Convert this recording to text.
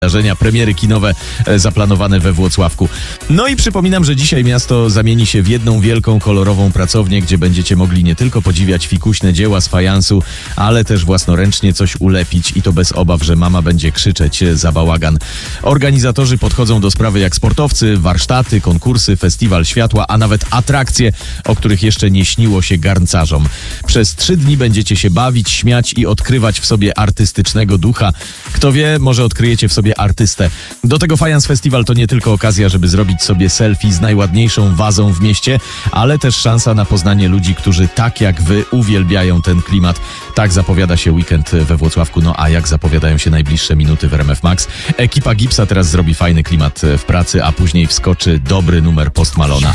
wydarzenia, premiery kinowe zaplanowane we Włocławku. No i przypominam, że dzisiaj miasto zamieni się w jedną wielką, kolorową pracownię, gdzie będziecie mogli nie tylko podziwiać fikuśne dzieła z fajansu, ale też własnoręcznie coś ulepić i to bez obaw, że mama będzie krzyczeć za bałagan. Organizatorzy podchodzą do sprawy jak sportowcy, warsztaty, konkursy, festiwal światła, a nawet atrakcje, o których jeszcze nie śniło się garncarzom. Przez 3 dni będziecie się bawić, śmiać i odkrywać w sobie artystycznego ducha. Kto wie, może odkryjecie w sobie artystę. Do tego Fajans Festiwal to nie tylko okazja, żeby zrobić sobie selfie z najładniejszą wazą w mieście, ale też szansa na poznanie ludzi, którzy tak jak wy uwielbiają ten klimat. Tak zapowiada się weekend we Włocławku, no a jak zapowiadają się najbliższe minuty w RMF Max. Ekipa Gipsa teraz zrobi fajny klimat w pracy, a później wskoczy dobry numer Post Malona.